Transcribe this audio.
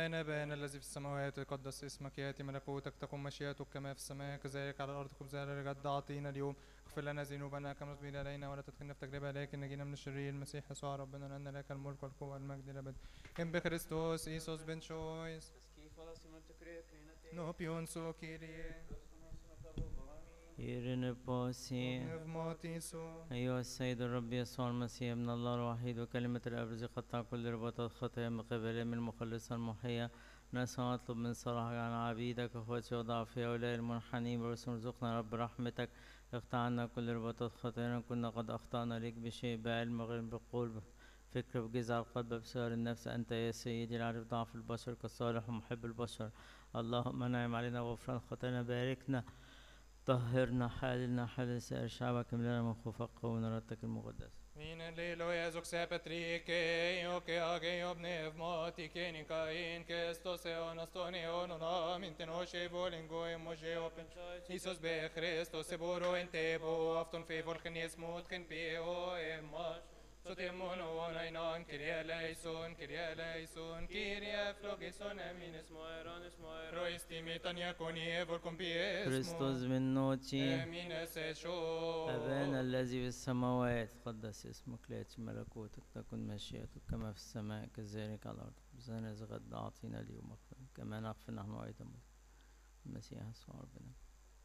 أبانا الذي في السماوات يقدس اسمك، يأتي ملكوتك، تكن مشيئتك كما في السماء كذلك على الأرض. خبزنا الغد أعطينا اليوم، اغفر لنا ذنوبنا كما نغفر إلينا، ولا تدخلنا في تجربة لكن نجينا من الشرير. المسيح يسوع ربنا، لأن لك الملك والقوة والمجد الأبد. إن بخريستوس إيسوس بن شويس نوبيون سو كيريه يرن بوسي. نفماتيسو. أيها السيد الرب يسوع المسيح ابن الله الوحيد وكلمة الأب الذي قطع كل رباطات الخطايا من قبل من المخلص المحيا، نسمع نطلب من صلاحك عن عبيدك أخوتي وضعفي هؤلاء المنحنين، برسم ارزقنا رب رحمتك، اقطع عنا كل رباطات خطايانا. كنا قد أخطأنا لك بشيء، بعلم غير بقول فكر بجزع القلب بسؤال النفس. أنت يا سيدي العارف ضعف البشر كالصالح ومحب البشر، اللهم انعم علينا وغفران خطايانا، باركنا طهرنا حالنا حال سائر شعبك، املأنا من خوفك ونرتك المقدس. Min lilo Jezus Petrike, Ioke age obne vmati kenikain, kestos eonas toni onon mintenoshe volingo emoje open. Isus be Christos eboro en tebo, afton fe volkenies motken peo emas. Sotemon onainan, Kyrie eleison, Kyrie eleison, Kyrie flogison eminis moeronis moeronis. Roistimitan yakoni volcom piesmo. كريستوس من نوتي. Emines esho. أبانا الذي في السماوات قدس اسمك، ليأتي ملكوتك، تكن مشيئتك كما في السماء كذلك على الأرض. خبزنا الغد أعطينا اليوم، كما نغفر نحن أيضا المسيح يسوع ربنا.